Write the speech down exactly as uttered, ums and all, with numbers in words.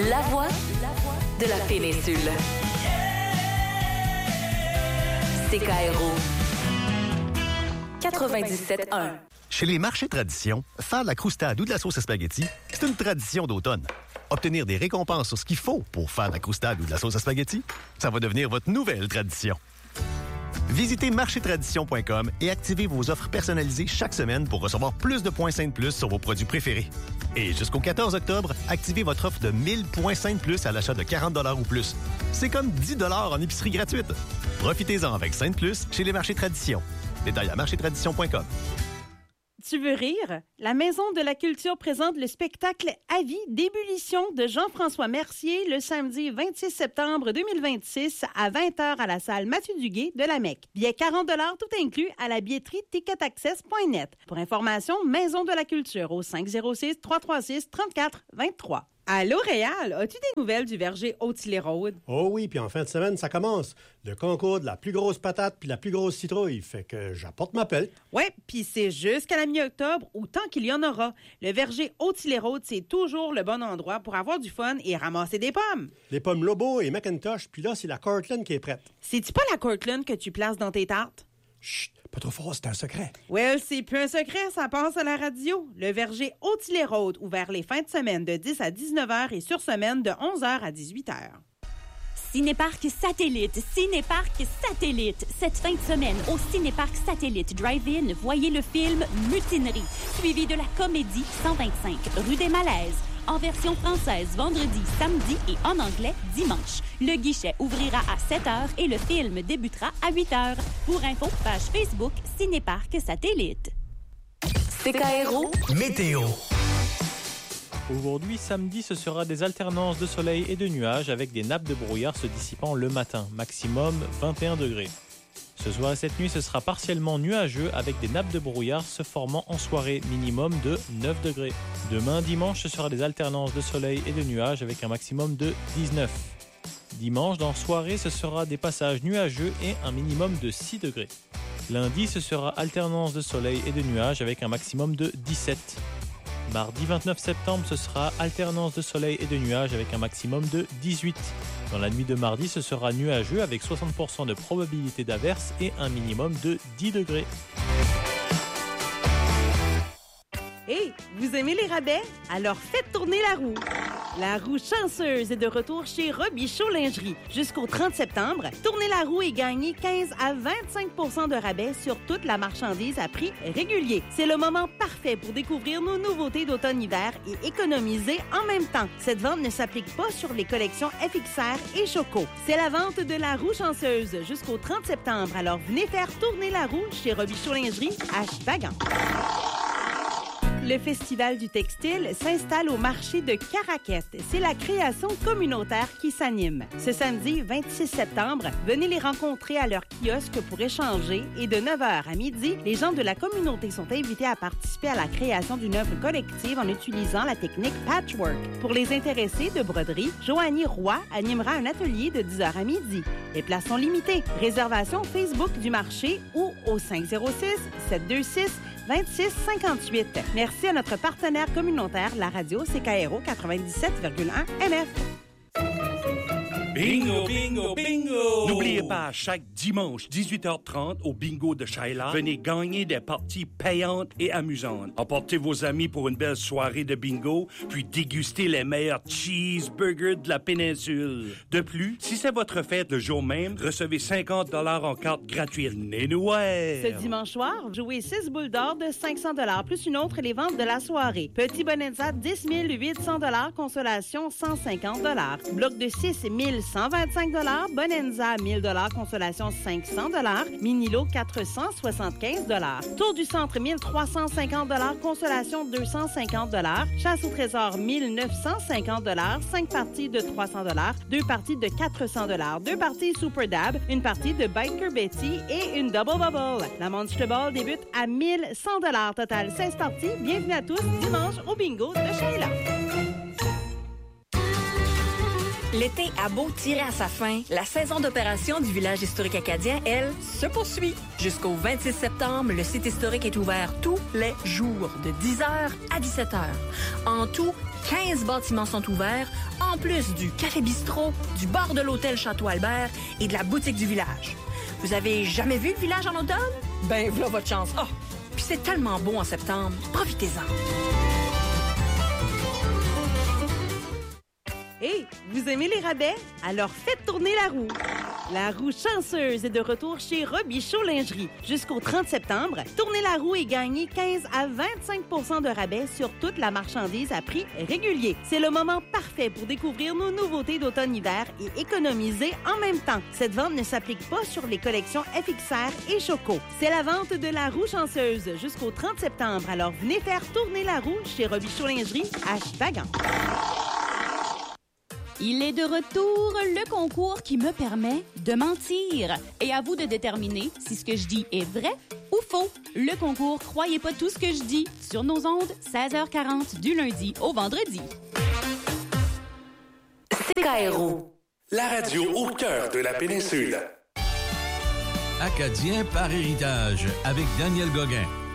La voix de la péninsule. C K R O quatre-vingt-dix-sept un. Chez les marchés tradition, faire de la croustade ou de la sauce à spaghetti, c'est une tradition d'automne. Obtenir des récompenses sur ce qu'il faut pour faire de la croustade ou de la sauce à spaghetti, ça va devenir votre nouvelle tradition. Visitez marché tradition point com et activez vos offres personnalisées chaque semaine pour recevoir plus de points Saint Plus sur vos produits préférés. Et jusqu'au quatorze octobre, activez votre offre de mille points Saint Plus à l'achat de quarante dollars ou plus. C'est comme dix dollars en épicerie gratuite. Profitez-en avec Saint Plus chez les marchés tradition. Détails à marché tradition point com. Tu veux rire? La Maison de la Culture présente le spectacle À vie d'ébullition de Jean-François Mercier le samedi vingt-six septembre deux mille vingt-six à vingt heures à la salle Mathieu Duguay de la Mecque. Billets quarante dollars tout inclus à la billetterie ticket access point net. Pour information, Maison de la Culture au cinq zéro six, trois trois six, trente-quatre vingt-trois. Allô, Réal, as-tu des nouvelles du verger Haute-Île-et-Rôde? Oh oui, puis en fin de semaine, ça commence. Le concours de la plus grosse patate puis la plus grosse citrouille. Fait que j'apporte ma pelle. Ouais, puis c'est jusqu'à la mi-octobre, autant qu'il y en aura. Le verger Haute-Île-et-Rôde, c'est toujours le bon endroit pour avoir du fun et ramasser des pommes. Les pommes Lobo et Macintosh, puis là, c'est la Cortland qui est prête. C'est-tu pas la Cortland que tu places dans tes tartes? Chut, pas trop fort, c'est un secret. Well, c'est plus un secret, ça passe à la radio. Le verger Haute-Île-et-Rôde, ouvert les fins de semaine de dix à dix-neuf heures et sur semaine de onze heures à dix-huit heures. Cinéparc Satellite, Cinéparc Satellite. Cette fin de semaine, au Cinéparc Satellite Drive-In, voyez le film Mutinerie, suivi de la comédie cent vingt-cinq, rue des Malaises. En version française, vendredi, samedi et en anglais, dimanche. Le guichet ouvrira à sept heures et le film débutera à huit heures. Pour info, page Facebook Cinéparc Satellite. C K R O Météo. Aujourd'hui, samedi, ce sera des alternances de soleil et de nuages avec des nappes de brouillard se dissipant le matin, maximum vingt et un degrés. Ce soir et cette nuit, ce sera partiellement nuageux avec des nappes de brouillard se formant en soirée, minimum de neuf degrés. Demain, dimanche, ce sera des alternances de soleil et de nuages avec un maximum de dix-neuf. Dimanche, dans soirée, ce sera des passages nuageux et un minimum de six degrés. Lundi, ce sera alternance de soleil et de nuages avec un maximum de dix-sept. Mardi vingt-neuf septembre, ce sera alternance de soleil et de nuages avec un maximum de dix-huit. Dans la nuit de mardi, ce sera nuageux avec soixante pour cent de probabilité d'averse et un minimum de dix degrés. Hey, vous aimez les rabais? Alors faites tourner la roue! La roue chanceuse est de retour chez Robichaud Lingerie. Jusqu'au trente septembre, tournez la roue et gagnez quinze à vingt-cinq pour cent de rabais sur toute la marchandise à prix régulier. C'est le moment parfait pour découvrir nos nouveautés d'automne-hiver et économiser en même temps. Cette vente ne s'applique pas sur les collections F X R et Choco. C'est la vente de la roue chanceuse jusqu'au trente septembre. Alors venez faire tourner la roue chez Robichaud Lingerie à Chevagan. Le Festival du textile s'installe au marché de Caraquette. C'est la création communautaire qui s'anime. Ce samedi vingt-six septembre, venez les rencontrer à leur kiosque pour échanger et de neuf heures à midi, les gens de la communauté sont invités à participer à la création d'une œuvre collective en utilisant la technique patchwork. Pour les intéressés de broderie, Joanie Roy animera un atelier de dix heures à midi. Les places sont limitées. Réservation Facebook du marché ou au cinq zéro six, sept deux six, vingt-six cinquante-huit. Merci à notre partenaire communautaire, la radio C K R O quatre-vingt-dix-sept virgule un M F. Bingo, bingo, bingo! N'oubliez pas, chaque dimanche, dix-huit heures trente, au bingo de Shaila, venez gagner des parties payantes et amusantes. Emportez vos amis pour une belle soirée de bingo, puis dégustez les meilleurs cheeseburgers de la péninsule. De plus, si c'est votre fête le jour même, recevez cinquante dollars en carte gratuite. Nénouais! Ce dimanche soir, jouez six boules d'or de cinq cents dollars plus une autre les ventes de la soirée. Petit Bonanza, dix mille huit cents dollars, consolation cent cinquante dollars. Bloc de six, mille cent vingt-cinq dollars. Bonanza, mille dollars, consolation cinq cents dollars. Mini-lot, quatre cent soixante-quinze dollars. Tour du centre, mille trois cent cinquante dollars, consolation deux cent cinquante dollars. Chasse au trésor, mille neuf cent cinquante dollars. cinq parties de trois cents dollars. deux parties de quatre cents dollars. deux parties Super Dab, une partie de Biker Betty et une Double Bubble. La Monster Ball débute à mille cent dollars. Total seize parties. Bienvenue à tous dimanche au bingo de Sheila. L'été a beau tirer à sa fin, la saison d'opération du village historique acadien, elle, se poursuit. Jusqu'au vingt-six septembre, le site historique est ouvert tous les jours, de dix heures à dix-sept heures. En tout, quinze bâtiments sont ouverts, en plus du Café Bistrot, du bar de l'hôtel Château-Albert et de la boutique du village. Vous avez jamais vu le village en automne? Ben, voilà votre chance. Ah! Oh, puis c'est tellement beau en septembre. Profitez-en. Hey, vous aimez les rabais? Alors faites tourner la roue. La roue chanceuse est de retour chez Robichaud Lingerie. Jusqu'au trente septembre, tournez la roue et gagnez quinze à vingt-cinq pour cent de rabais sur toute la marchandise à prix régulier. C'est le moment parfait pour découvrir nos nouveautés d'automne-hiver et économiser en même temps. Cette vente ne s'applique pas sur les collections F X R et Choco. C'est la vente de la roue chanceuse jusqu'au trente septembre. Alors venez faire tourner la roue chez Robichaud Lingerie à Chipagan. Il est de retour, le concours qui me permet de mentir. Et à vous de déterminer si ce que je dis est vrai ou faux. Le concours Croyez pas tout ce que je dis sur nos ondes, seize heures quarante du lundi au vendredi. C K R O. La radio au cœur de la péninsule. Acadien par héritage avec Daniel Gauguin.